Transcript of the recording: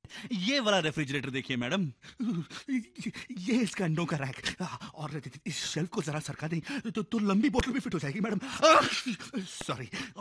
ये वाला रेफ्रिजरेटर देखिए मैडम, ये इसका अंडों का रैक, और इस शेल्फ को जरा सरका दें तो लंबी बोतल भी फिट हो जाएगी मैडम। सॉरी।